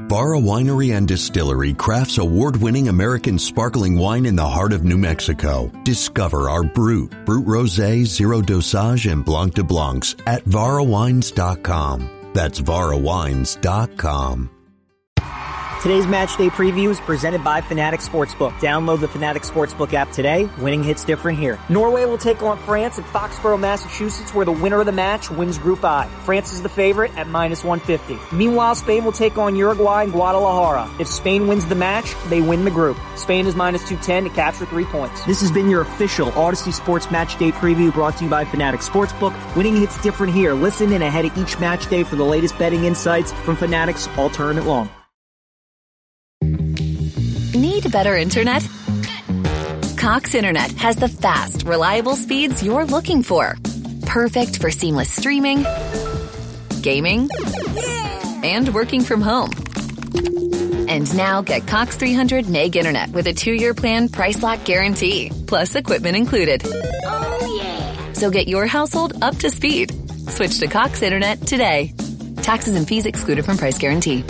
Barra Winery and Distillery crafts award-winning American sparkling wine in the heart of New Mexico. Discover our Brut Rosé, Zero Dosage, and Blanc de Blancs at varawines.com. That's varawines.com. Today's match day preview is presented by Fanatics Sportsbook. Download the Fanatics Sportsbook app today. Winning hits different here. Norway will take on France at Foxborough, Massachusetts, where the winner of the match wins Group I. France is the favorite at -150. Meanwhile, Spain will take on Uruguay in Guadalajara. If Spain wins the match, they win the group. Spain is -210 to capture 3 points. This has been your official Odyssey Sports Match Day preview brought to you by Fanatics Sportsbook. Winning hits different here. Listen in ahead of each match day for the latest betting insights from Fanatics all tournament long. Need better internet? Cox Internet has the fast, reliable speeds you're looking for. Perfect for seamless streaming, gaming, and working from home. And now get Cox 300 meg internet with a 2-year plan price lock guarantee, plus equipment included. Oh, yeah. So get your household up to speed. Switch to Cox Internet today. Taxes and fees excluded from price guarantee.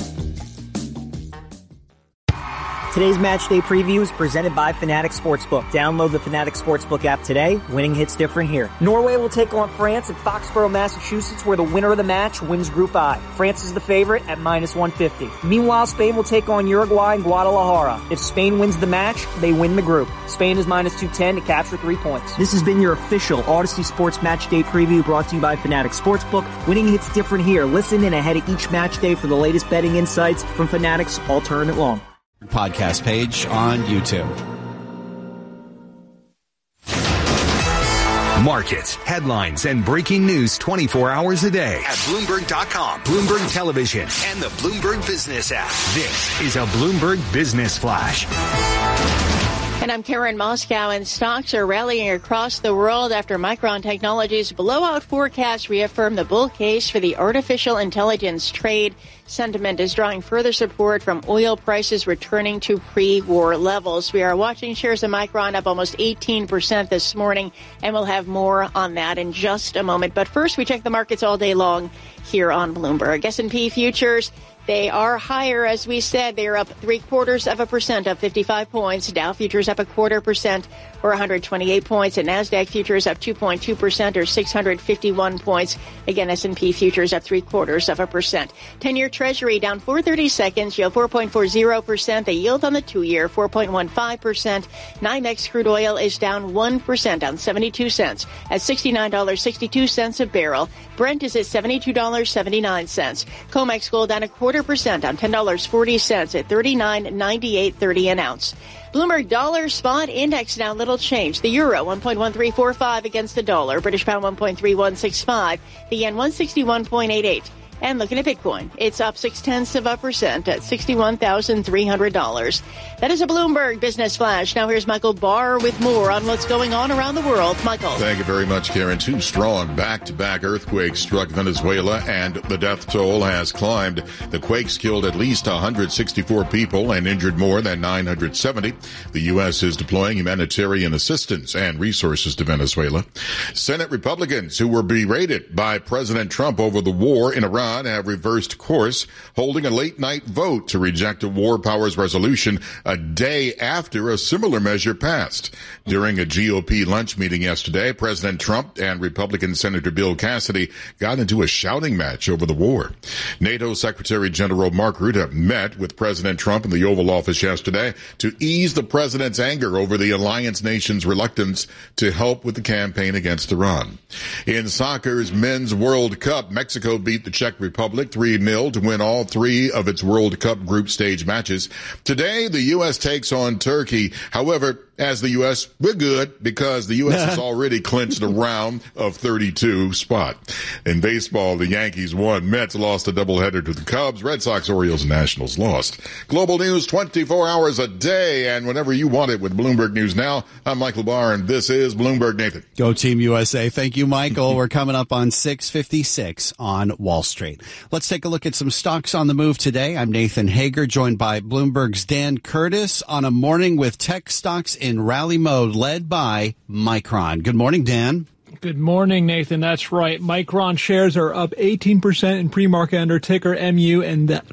Today's match day preview is presented by Fanatics Sportsbook. Download the Fanatics Sportsbook app today. Winning hits different here. Norway will take on France at Foxborough, Massachusetts, where the winner of the match wins Group I. France is the favorite at -150. Meanwhile, Spain will take on Uruguay in Guadalajara. If Spain wins the match, they win the group. Spain is -210 to capture 3 points. This has been your official Odyssey Sports Match Day preview brought to you by Fanatics Sportsbook. Winning hits different here. Listen in ahead of each match day for the latest betting insights from Fanatics all tournament long. Podcast page on YouTube. Markets, headlines, and breaking news 24 hours a day at Bloomberg.com, Bloomberg Television, and the Bloomberg Business app. This is a Bloomberg Business Flash. And I'm Karen Moscow, and stocks are rallying across the world after Micron Technology's blowout forecast reaffirmed the bull case for the artificial intelligence trade. Sentiment is drawing further support from oil prices returning to pre-war levels. We are watching shares of Micron up almost 18% this morning, and we'll have more on that in just a moment. But first, we check the markets all day long here on Bloomberg. S&P futures, they are higher, as we said. They are up 0.75%, up 55 points. Dow futures up 0.25% or 128 points. And NASDAQ futures up 2.2% or 651 points. Again, S&P futures up 0.75%. 10-year Treasury down 4/32, yield 4.40%. The yield on the 2-year 4.15%. NYMEX crude oil is down 1%, down 72 cents at $69.62 a barrel. Brent is at $72.79. COMEX gold down 0.25%, on $10.40 at $39.9830 an ounce. Bloomberg Dollar Spot Index now little change. The euro 1.1345 against the dollar. British pound 1.3165. The yen 161.88. And looking at Bitcoin, it's up 0.6% at $61,300. That is a Bloomberg Business Flash. Now here's Michael Barr with more on what's going on around the world. Michael. Thank you very much, Karen. 2 strong back-to-back earthquakes struck Venezuela, and the death toll has climbed. The quakes killed at least 164 people and injured more than 970. The U.S. is deploying humanitarian assistance and resources to Venezuela. Senate Republicans who were berated by President Trump over the war in Iran have reversed course, holding a late-night vote to reject a war powers resolution a day after a similar measure passed. During a GOP lunch meeting yesterday, President Trump and Republican Senator Bill Cassidy got into a shouting match over the war. NATO Secretary General Mark Rutte met with President Trump in the Oval Office yesterday to ease the president's anger over the alliance nation's reluctance to help with the campaign against Iran. In soccer's Men's World Cup, Mexico beat the Czech Republic 3-0 to win all 3 of its World Cup group stage matches. Today, the U.S. takes on Turkey. However, as the U.S., we're good because the U.S. has already clinched a round of 32 spot. In baseball, the Yankees won. Mets lost a doubleheader to the Cubs. Red Sox, Orioles, and Nationals lost. Global news 24 hours a day and whenever you want it with Bloomberg News Now. I'm Michael Barr, and this is Bloomberg Nathan. Go Team USA. Thank you, Michael. We're coming up on 6:56 on Wall Street. Let's take a look at some stocks on the move today. I'm Nathan Hager, joined by Bloomberg's Dan Curtis on a morning with tech stocks in rally mode, led by Micron. Good morning, Dan. Good morning, Nathan. That's right. Micron shares are up 18% in pre-market under ticker MU, and